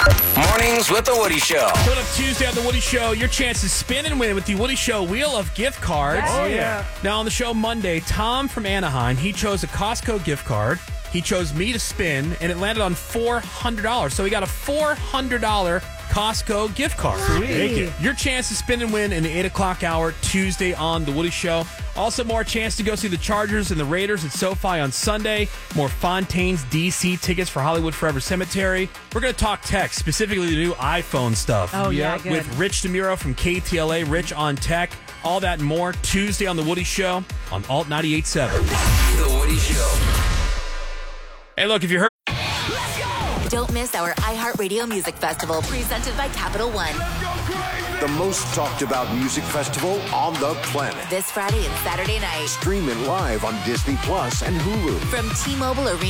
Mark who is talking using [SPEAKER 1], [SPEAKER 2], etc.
[SPEAKER 1] Mornings with The Woody Show.
[SPEAKER 2] Coming up Tuesday on The Woody Show, your chance to spin and win with the Woody Show Wheel of Gift Cards.
[SPEAKER 3] Oh, yeah.
[SPEAKER 2] Now on the show Monday, Tom from Anaheim, he chose a Costco gift card. He chose me to spin, and it landed on $400. So he got a $400 Costco gift card.
[SPEAKER 3] Sweet.
[SPEAKER 2] Your chance to spin and win in the 8 o'clock hour Tuesday on The Woody Show. Also, more chance to go see the Chargers and the Raiders at SoFi on Sunday. More Fontaine's DC tickets for Hollywood Forever Cemetery. We're going to talk tech, specifically the new iPhone stuff.
[SPEAKER 3] Oh, yeah, good.
[SPEAKER 2] With Rich DeMuro from KTLA, Rich on Tech. All that and more Tuesday on The Woody Show on Alt 98.7.
[SPEAKER 1] The Woody Show.
[SPEAKER 2] Hey, look, if you heard...
[SPEAKER 4] Don't miss our iHeartRadio Music Festival presented by Capital One.
[SPEAKER 5] The most talked about music festival on the planet.
[SPEAKER 4] This Friday and Saturday night
[SPEAKER 5] Stream it live on Disney Plus and Hulu.
[SPEAKER 4] from T-Mobile Arena.